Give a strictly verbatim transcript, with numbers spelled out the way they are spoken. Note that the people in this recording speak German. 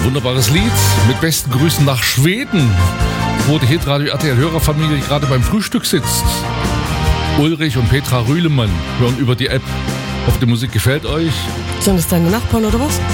Wunderbares Lied mit besten Grüßen nach Schweden, wo die Hitradio R T L Hörerfamilie gerade beim Frühstück sitzt. Ulrich und Petra Rühlemann hören über die App. Hoffe, die Musik gefällt euch. Sind das deine Nachbarn oder was?